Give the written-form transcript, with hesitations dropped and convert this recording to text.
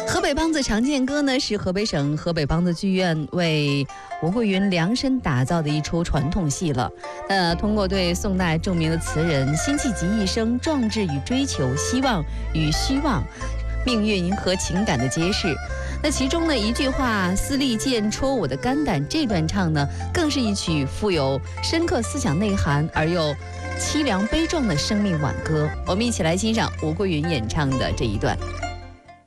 河北梆子常见歌呢，是河北省河北梆子剧院为吴桂云量身打造的一出传统戏了。通过对宋代著名的词人辛弃疾一生壮志与追求、希望与虚妄、命运和情感的揭示。那其中呢一句话“私利剑戳我的肝胆”这段唱呢，更是一曲富有深刻思想内涵而又凄凉悲壮的生命挽歌。我们一起来欣赏吴桂云演唱的这一段。